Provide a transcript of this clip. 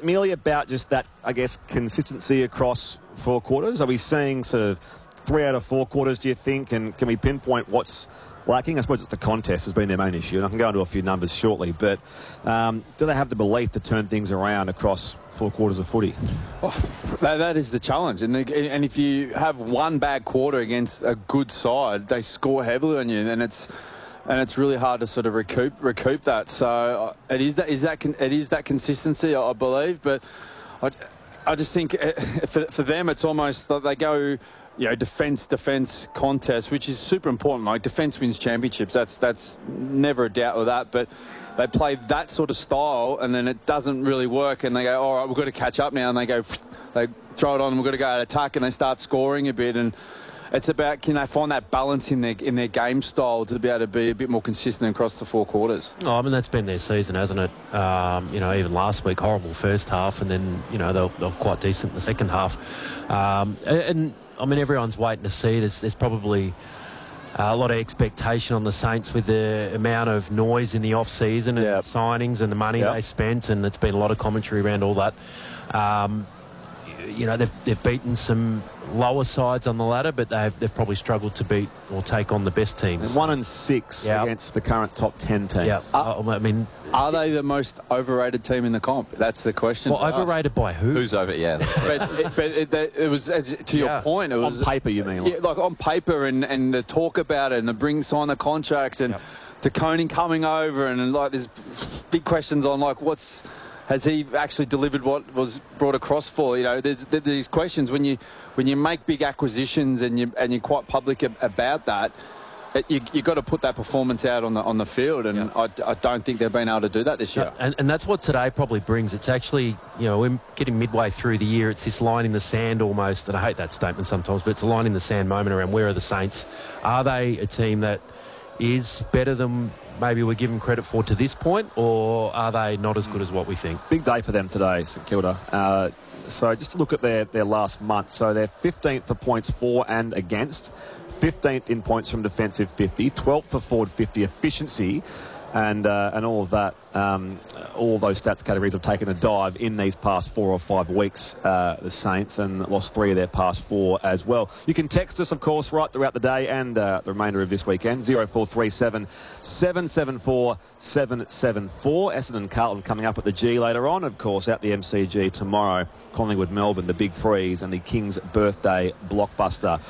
merely about just that, I guess, consistency across 4 quarters? Are we seeing sort of 3 out of 4 quarters, do you think? And can we pinpoint what's lacking? I suppose it's the contest has been their main issue, and I can go into a few numbers shortly. But do they have the belief to turn things around across 4 quarters of footy? Well, that is the challenge. And if you have one bad quarter against a good side, they score heavily on you, and it's really hard to sort of recoup that. So it is that consistency, I believe. But I just think for them, it's almost like they go, defence contest, which is super important. Like, defence wins championships. That's never a doubt with that. But they play that sort of style, and then it doesn't really work, and they go, all right, we've got to catch up now, and they throw it on, and we've got to go out attack, and they start scoring a bit. And it's about, can they find that balance in their game style to be able to be a bit more consistent across the 4 quarters? Oh, I mean, that's been their season, hasn't it? Even last week, horrible first half, and then, they're quite decent in the second half. And I mean, everyone's waiting to see. There's probably a lot of expectation on the Saints with the amount of noise in the off-season and signings and the money they spent, and there's been a lot of commentary around all that. They've beaten some lower sides on the ladder, but they've probably struggled to beat or take on the best teams. 1 and 6 against the current top 10 teams. Yeah. Are they the most overrated team in the comp? That's the question. Well, overrated by who? Who's over? Yeah. but it was, to your point, it was on paper. You mean? Like on paper, and the talk about it, and the sign the contracts, and De Koning coming over, and like there's big questions on like has he actually delivered what was brought across for? There's these questions when you make big acquisitions and you're quite public about that. You've got to put that performance out on the field, and I don't think they've been able to do that this year. And that's what today probably brings. It's actually, we're getting midway through the year. It's this line in the sand almost, and I hate that statement sometimes, but it's a line in the sand moment around where are the Saints? Are they a team that is better than maybe we're given credit for to this point, or are they not as good as what we think? Big day for them today, St Kilda. So just to look at their last month. So they're 15th for points for and against, 15th in points from defensive 50, 12th for forward 50 efficiency, and all of that, all those stats categories have taken a dive in these past 4 or 5 weeks, the Saints, and lost 3 of their past 4 as well. You can text us, of course, right throughout the day and the remainder of this weekend, 0437 774 774. Essendon Carlton coming up at the G later on, of course, at the MCG tomorrow. Collingwood Melbourne, the Big Freeze, and the King's birthday blockbuster.